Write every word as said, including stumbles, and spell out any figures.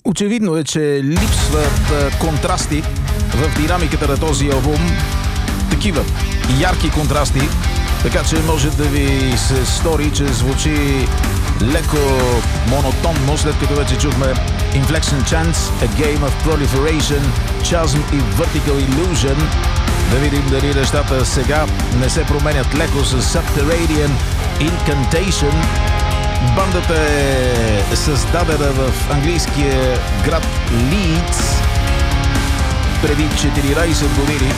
Очевидно е, че липсват а, контрасти в динамиката на този албум. Такива ярки контрасти, така че може да ви се стори, че звучи леко монотонно, след като вече чухме Inflection Chance, A Game of Proliferation, Chasm и Vertical Illusion. Да видим дали нещата сега не се променят леко с Subterranean Incantation. Бандата е създадена в английския град Лийдс преди четиринайсет години